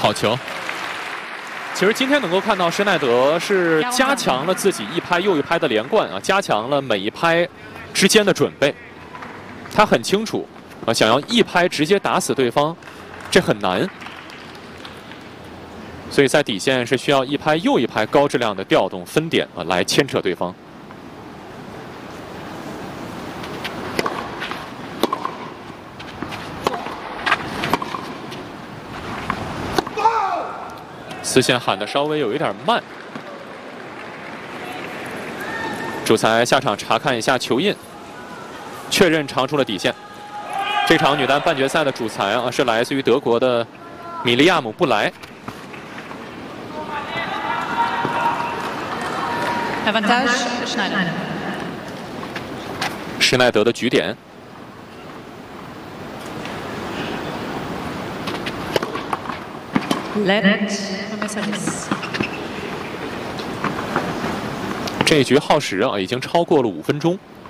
好球。其实今天能够看到施耐德是加强了自己一拍又一拍的连贯啊，加强了每一拍之间的准备。他很清楚啊，想要一拍直接打死对方，这很难。所以在底线是需要一拍又一拍高质量的调动分点啊，来牵扯对方。丝线喊的稍微有一点慢。主裁下场查看一下球印，确认长出了底线。这场女单半决赛的主裁啊是来自于德国的米利亚姆·布莱。施耐德的局点。这一局耗时啊，已经超过了5分钟。